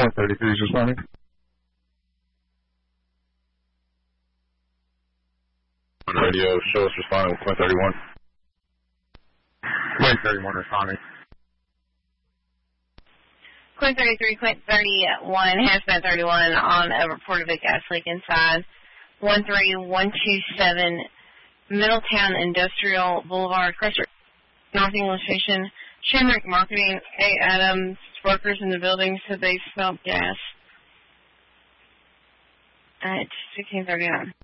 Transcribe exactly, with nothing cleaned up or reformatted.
Point thirty-three is responding. Radio, show us responding with Point thirty-one. Point thirty-one responding. Point thirty-three, Point thirty-one, hazmat thirty-one on a report of a gas leak inside one three one two seven Middletown Industrial Boulevard, Crestwood, North English Station. Shamrock Marketing, A. Adams, workers in the building said they smelled gas at sixteen thirty-nine.